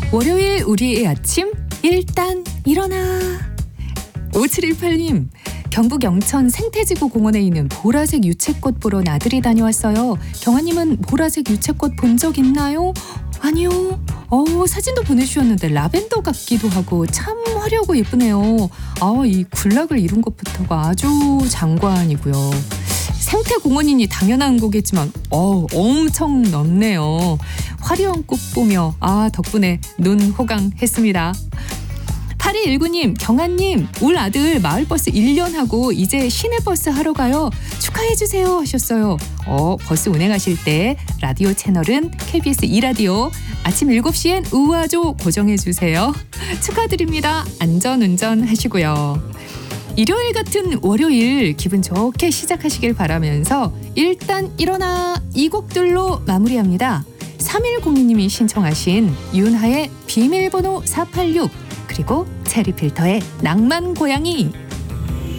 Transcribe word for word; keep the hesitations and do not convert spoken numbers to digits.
월요일 우리의 아침 일단 일어나. 오칠일팔 님, 경북 영천 생태지구 공원에 있는 보라색 유채꽃 보러 나들이 다녀왔어요. 경아님은 보라색 유채꽃 본 적 있나요? 아니요. 어, 사진도 보내주셨는데 라벤더 같기도 하고 참 화려하고 예쁘네요. 아, 이 군락을 이룬 것부터가 아주 장관이고요. 생태공원이니 당연한 거겠지만 어, 엄청 넓네요. 화려한 꽃 보며 아 덕분에 눈 호강했습니다. 팔이일구 님, 경아님, 울 아들 마을버스 일 년 하고 이제 시내버스 하러 가요. 축하해주세요 하셨어요. 어, 버스 운행하실 때 라디오 채널은 케이비에스 이 라디오, 아침 일곱 시엔 우아조 고정해주세요. 축하드립니다. 안전운전 하시고요. 일요일 같은 월요일 기분 좋게 시작하시길 바라면서 일단 일어나 이 곡들로 마무리합니다. 삼일공이 님이 신청하신 윤하의 비밀번호 사팔육, 그리고 체리필터의 낭만 고양이.